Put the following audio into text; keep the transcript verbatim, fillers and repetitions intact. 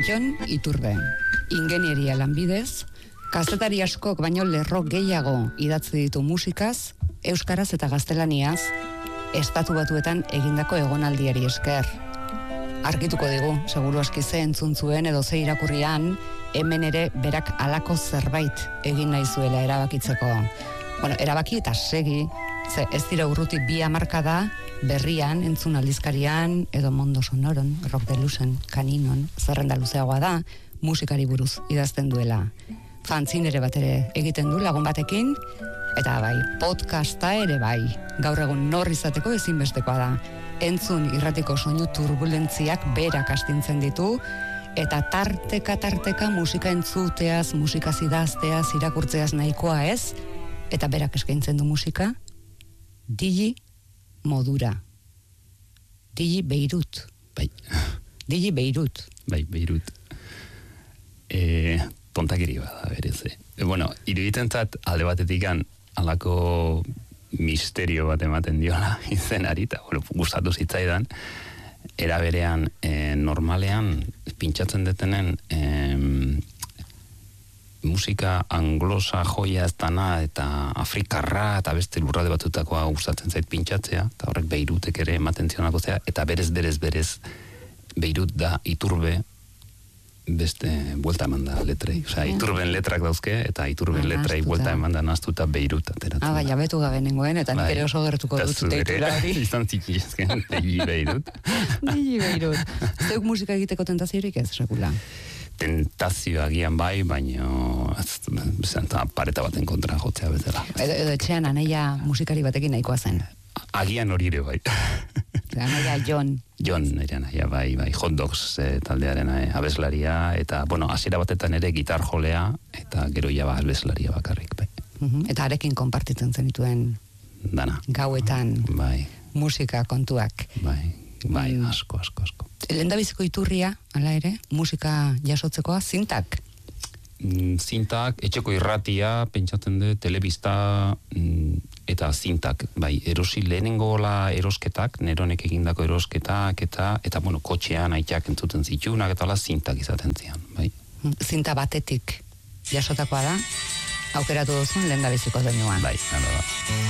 Jon Iturbe. Ingenieria lanbidez, kazetari askok baino lerro gehiago idatzi ditu musikaz, euskaraz eta gaztelaniaz, Estatu Batuetan egindako egonaldiari esker. Argituko digu, seguru aski ze entzun zuen edo ze irakurrian, hemen ere berak halako zerbait egin nahi zuela erabakitzeko. Bueno, erabaki eta segi, ze ez dira urruti bi hamarkada, berrian, entzun aldizkarian, edo Mondo Sonoron, Rock Delusen, Kaninon, zerrenda luzeagoa da, musikari buruz idazten duela. Fanzin ere bat ere egiten du lagun batekin, eta bai, podcasta ere bai, gaur egun nor izateko ezinbestekoa da. Entzun irratiko soinu turbulentziak berak astintzen ditu, eta tarteka-tarteka musika entzuteaz, musikaz idazteaz, irakurtzeaz nahikoa ez, eta berak eskaintzen du musika, Digi modura. Digi Beirut. Bai. Digi Beirut. Bai, Beirut. E, tontakiri bada, berez. E, bueno, iruditen zat, alde batetik alako misterio bat ematen diola izenari, eta bueno, gustatu zitzaidan, era berean, e, normalean, pintxatzen detenen, e, musika anglosa joia ez dana, eta afrikarra, eta beste lurralde batutakoa gustatzen zait pintxatzea, eta horrek Beirutek ere ematen zionako zea, eta berez, berez, berez, Beirut da Iturbe, beste buelta eman da letrei. Osea, Iturben letrak dauzke, eta Iturben ah, letrai buelta eman da naztuta Beirut ateratzen. Ah, bai, abetu gabe nengoen, eta nik ere oso gertuko dut teiturari. Izan zikizken, Digi Beirut. Digi Beirut. Zeuk musika egiteko tentaziorik ez, sekula? Tentazio agian bai, baino pareta baten kontra jotzea bezala. Edo, edo etxean anaia musikari batekin nahikoa zen? Agian hori ere bai. Anaia Jon. Jon, ere anaia, bai, bai, Hot Dogs eh, taldearen eh, abeslaria, eta, bueno, hasiera batetan ere gitar jolea, eta gero ja abeslaria bakarrik, bai. Uh-huh. Eta arekin konpartitzen zenituen dana. Gauetan bai. Musika kontuak. Bai, bai, mm. asko, asko, asko. Lehendabiziko iturria, hala ere, musika jasotzekoa, zintak? Mm, zintak, etxeko irratia, pentsatzen dut, telebista, mm, eta zintak, bai, erosi lehenengo la erosketak, neronek egindako erosketak, eta, eta bueno, kotxean aitxak entzuten zitunak, eta la zintak izaten zian, bai. Zinta batetik jasotakoa da, aukeratu duzun lehendabiziko doinuan. Bai, hala da.